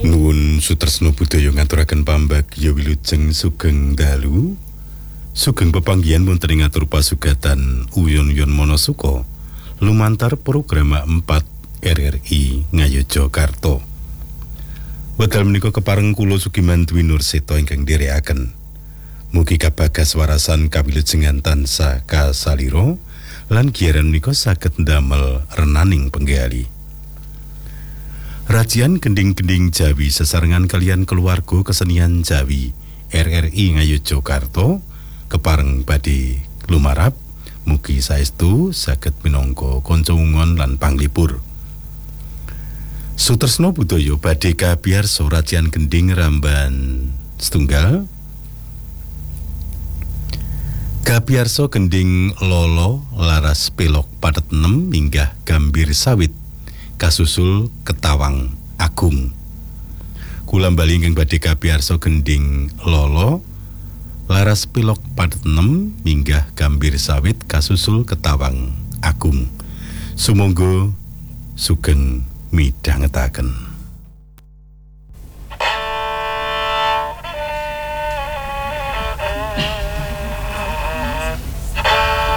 Nuwun Sutresna Budaya ngaturaken pambagya wilujeng sugeng dalu. Sugeng pepanggihan wonten ing atur pasugatan Uyon-uyon Monasuka lumantar program 4 RRI Ngayogyakarta. Wekdal menika kepareng kula Sugiman Dwi Nurseta ingkang nderekaken. Mugi kabagas warasan kawilujengan tansah kasalira lan giyaran menika saged ndamel renaning penggali. Rajian gending-gending Jawi sesarengan kalian keluarga kesenian Jawi RRI Ngayogyakarta kepareng badhe lumarap mugi saestu saged minangka kanca ungon lan panglipur. Sutresna Budaya badhe kabiarsa rajian gending ramban setunggal. Kabiarsa gending lolo laras pelok padet 6 minggah gambir sawit kasusul ketawang agung. Kula bali ingkang badhe kabiarsa gending lolo laras pilok padet 6 minggah gambir sawit kasusul ketawang agung. Sumangga sugeng midhangetaken.